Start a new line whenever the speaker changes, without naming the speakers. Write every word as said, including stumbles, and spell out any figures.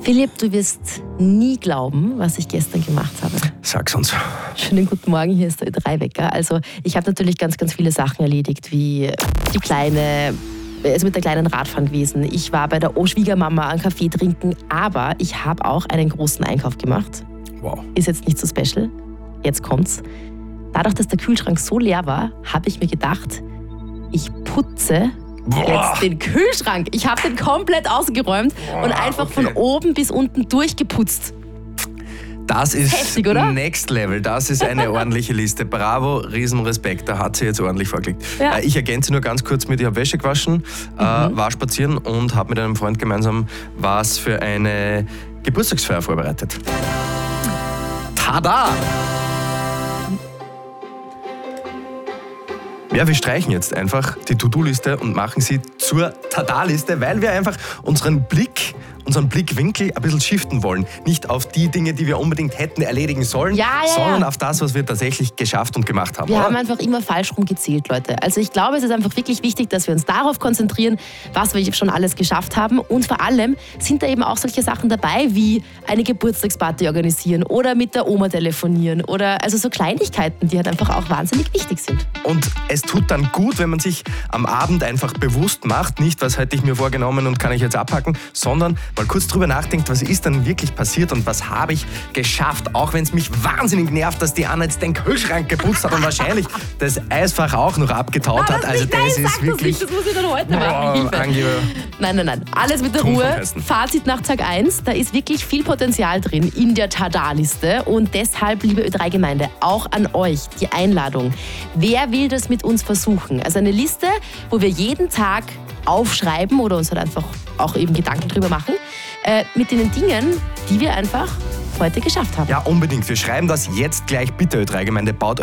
Philipp, du wirst nie glauben, was ich gestern gemacht habe.
Sag's uns.
Schönen guten Morgen, hier ist der Ö drei Wecker. Also ich habe natürlich ganz, ganz viele Sachen erledigt, wie die kleine, also mit der kleinen Radfahren gewesen. Ich war bei der Schwiegermama einen Kaffee trinken, aber ich habe auch einen großen Einkauf gemacht.
Wow.
Ist jetzt nicht so special. Jetzt kommt's. Dadurch, dass der Kühlschrank so leer war, habe ich mir gedacht, ich putze
Boah.
jetzt den Kühlschrank. Ich habe den komplett ausgeräumt
Boah,
und einfach
okay.
von oben bis unten durchgeputzt.
Das ist
heftig, oder?
Next Level. Das ist eine ordentliche Liste. Bravo, Riesenrespekt. Da hat sie jetzt ordentlich vorgelegt.
Ja.
Ich ergänze nur ganz kurz mit, ich habe Wäsche gewaschen, mhm. äh, war spazieren und habe mit einem Freund gemeinsam was für eine Geburtstagsfeier vorbereitet. Tada! Ja, wir streichen jetzt einfach die To-Do-Liste und machen sie zur Tada-Liste, weil wir einfach unseren Blick, unseren Blickwinkel ein bisschen shiften wollen. Nicht auf die Dinge, die wir unbedingt hätten erledigen sollen,
Ja, ja,
sondern
ja.
auf das, was wir tatsächlich geschafft und gemacht haben.
Wir
oder?
haben einfach immer falsch rum gezählt, Leute. Also ich glaube, es ist einfach wirklich wichtig, dass wir uns darauf konzentrieren, was wir schon alles geschafft haben. Und vor allem sind da eben auch solche Sachen dabei, wie eine Geburtstagsparty organisieren oder mit der Oma telefonieren oder also so Kleinigkeiten, die halt einfach auch wahnsinnig wichtig sind.
Und es tut dann gut, wenn man sich am Abend einfach bewusst macht, nicht, was hätte ich mir vorgenommen und kann ich jetzt abhaken, sondern mal kurz drüber nachdenkt, was ist dann wirklich passiert und was habe ich geschafft, auch wenn es mich wahnsinnig nervt, dass die Anna jetzt den Kühlschrank geputzt hat und wahrscheinlich das Eisfach auch noch abgetaut hat. Also das ist
sag
wirklich...
Das, nicht, das muss ich dann heute
Boah,
machen. Hilfe.
Angeber.
Nein, nein, nein. Alles mit der
Tun
Ruhe.
vom Besten.
Fazit nach Tag eins. Da ist wirklich viel Potenzial drin in der Tada-Liste. Und deshalb, liebe Ö drei Gemeinde, auch an euch die Einladung. Wer will das mit uns versuchen? Also eine Liste, wo wir jeden Tag aufschreiben oder uns halt einfach auch eben Gedanken drüber machen, äh, mit den Dingen, die wir einfach heute geschafft haben.
Ja, unbedingt. Wir schreiben das jetzt gleich. Bitte, Ö drei Gemeinde, baut